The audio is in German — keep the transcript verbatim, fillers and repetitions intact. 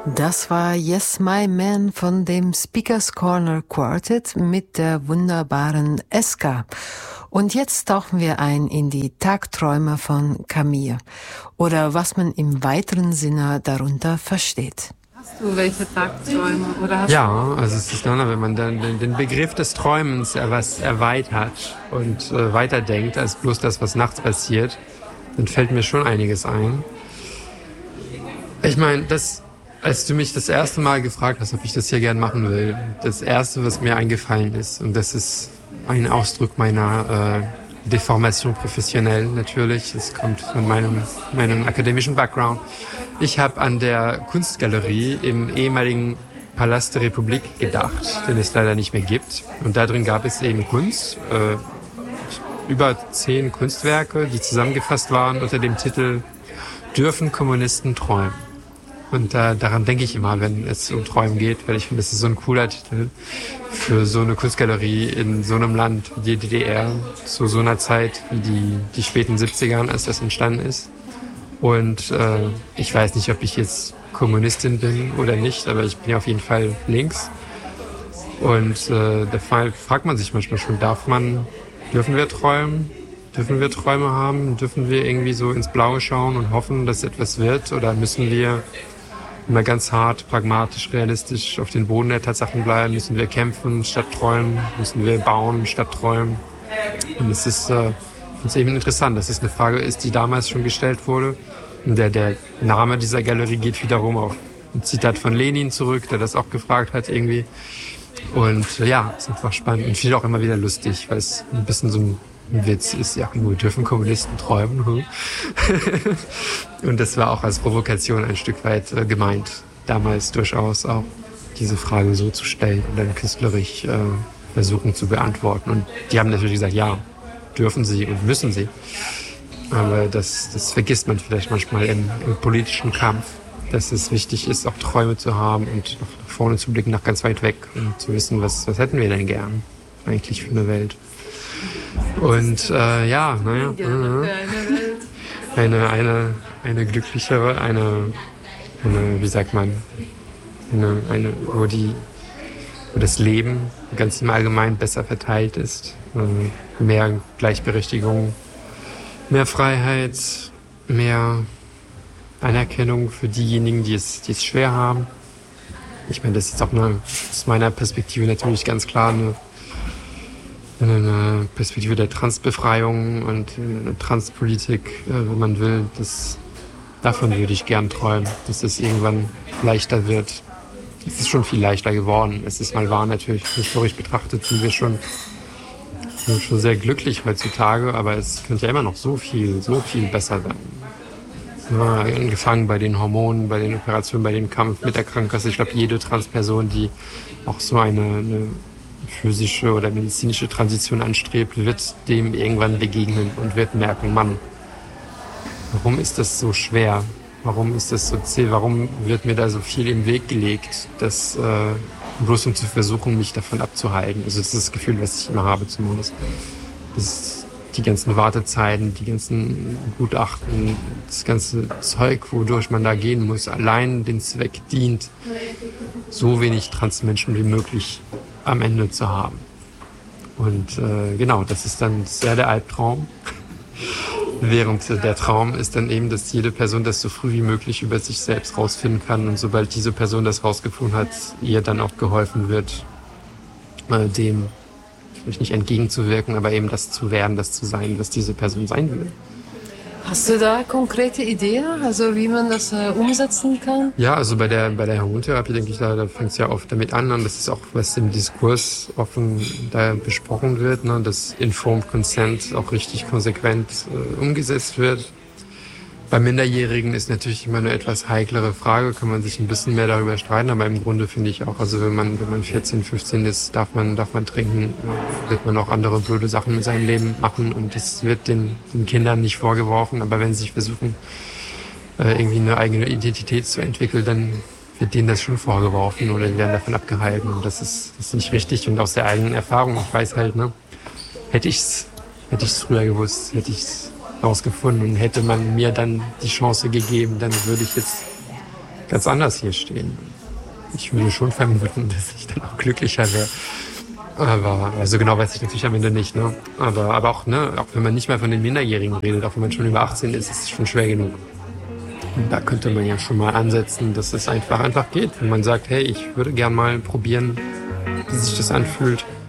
Das war Yes My Man von dem Speakers Corner Quartet mit der wunderbaren Eska. Und jetzt tauchen wir ein in die Tagträume von Camille oder was man im weiteren Sinne darunter versteht. Hast du welche Tagträume? Oder hast ja, also es ist dann, wenn man dann den Begriff des Träumens was erweitert und äh, weiterdenkt als bloß das, was nachts passiert, dann fällt mir schon einiges ein. Ich meine, das, als du mich das erste Mal gefragt hast, ob ich das hier gern machen will, das erste, was mir eingefallen ist, und das ist ein Ausdruck meiner äh, Deformation professionell natürlich, es kommt von meinem, meinem akademischen Background. Ich habe an der Kunstgalerie im ehemaligen Palast der Republik gedacht, den es leider nicht mehr gibt. Und da drin gab es eben Kunst, äh, über zehn Kunstwerke, die zusammengefasst waren unter dem Titel Dürfen Kommunisten träumen? Und äh, daran denke ich immer, wenn es um Träumen geht, weil ich finde, das ist so ein cooler Titel für so eine Kunstgalerie in so einem Land wie die D D R, zu so einer Zeit wie die, die späten siebzigern, als das entstanden ist. Und äh, ich weiß nicht, ob ich jetzt Kommunistin bin oder nicht, aber ich bin ja auf jeden Fall links. Und äh, da fragt man sich manchmal schon, darf man, dürfen wir träumen? Dürfen wir Träume haben? Dürfen wir irgendwie so ins Blaue schauen und hoffen, dass etwas wird? Oder müssen wir immer ganz hart, pragmatisch, realistisch auf den Boden der Tatsachen bleiben? Müssen wir kämpfen statt träumen? Müssen wir bauen statt träumen? Und es ist, äh, ich finde es eben interessant, dass es eine Frage ist, die damals schon gestellt wurde. Und der, der Name dieser Galerie geht wiederum auf ein Zitat von Lenin zurück, der das auch gefragt hat irgendwie. Und äh, ja, es ist einfach spannend und finde ich auch immer wieder lustig, weil es ein bisschen so ein Witz ist, ja, nur dürfen Kommunisten träumen. Hm? Und das war auch als Provokation ein Stück weit äh, gemeint, damals durchaus auch diese Frage so zu stellen und dann künstlerisch äh, versuchen zu beantworten. Und die haben natürlich gesagt, ja, dürfen sie und müssen sie. Aber das, das vergisst man vielleicht manchmal im, im politischen Kampf, dass es wichtig ist, auch Träume zu haben und nach vorne zu blicken, nach ganz weit weg und zu wissen, was, was hätten wir denn gern eigentlich für eine Welt. Und äh, ja, naja, äh, eine, eine, eine glücklichere, eine, eine, wie sagt man, eine, eine wo, die, wo das Leben ganz im Allgemeinen besser verteilt ist, äh, mehr Gleichberechtigung, mehr Freiheit, mehr Anerkennung für diejenigen, die es, die es schwer haben. Ich meine, das ist auch eine, aus meiner Perspektive natürlich ganz klar eine eine Perspektive der Transbefreiung und eine Transpolitik, wenn man will, das, davon würde ich gern träumen, dass es irgendwann leichter wird. Es ist schon viel leichter geworden. Es ist mal wahr, natürlich historisch betrachtet sind wir schon, sind wir schon sehr glücklich heutzutage, aber es könnte ja immer noch so viel, so viel besser werden. Ja, angefangen bei den Hormonen, bei den Operationen, bei dem Kampf mit der Krankenkasse. Ich glaube, jede Transperson, die auch so eine, eine physische oder medizinische Transition anstrebt, wird dem irgendwann begegnen und wird merken, Mann, warum ist das so schwer? Warum ist das so zäh? Warum wird mir da so viel im Weg gelegt, dass, äh, bloß um zu versuchen, mich davon abzuhalten? Also das ist das Gefühl, was ich immer habe zumindest. Das ist die ganzen Wartezeiten, die ganzen Gutachten, das ganze Zeug, wodurch man da gehen muss, allein den Zweck dient, so wenig Transmenschen wie möglich am Ende zu haben. Und äh, genau, das ist dann sehr der Albtraum. Während der Traum ist dann eben, dass jede Person das so früh wie möglich über sich selbst rausfinden kann. Und sobald diese Person das rausgefunden hat, ihr dann auch geholfen wird, äh, dem vielleicht nicht entgegenzuwirken, aber eben das zu werden, das zu sein, was diese Person sein will. Hast du da konkrete Ideen, also wie man das äh, umsetzen kann? Ja, also bei der bei der Hormontherapie denke ich, da, da fängt es ja oft damit an, und das ist auch, was im Diskurs offen da besprochen wird, ne, dass Informed Consent auch richtig konsequent äh, umgesetzt wird. Bei Minderjährigen ist natürlich immer eine etwas heiklere Frage, kann man sich ein bisschen mehr darüber streiten, aber im Grunde finde ich auch, also wenn man wenn man vierzehn, fünfzehn ist, darf man darf man trinken, wird man auch andere blöde Sachen in seinem Leben machen, und das wird den, den Kindern nicht vorgeworfen, aber wenn sie sich versuchen, äh, irgendwie eine eigene Identität zu entwickeln, dann wird denen das schon vorgeworfen oder die werden davon abgehalten, und das ist, das ist nicht richtig. Und aus der eigenen Erfahrung, ich weiß halt, ne, hätte ich's hätte ich's früher gewusst, hätte ich's rausgefunden und hätte man mir dann die Chance gegeben, dann würde ich jetzt ganz anders hier stehen. Ich würde schon vermuten, dass ich dann auch glücklicher wäre. Aber also genau weiß ich natürlich am Ende nicht. Ne? Aber, aber auch, ne, auch wenn man nicht mehr von den Minderjährigen redet, auch wenn man schon über achtzehn ist, ist es schon schwer genug. Und da könnte man ja schon mal ansetzen, dass es einfach einfach geht. Wenn man sagt, hey, ich würde gern mal probieren, wie sich das anfühlt.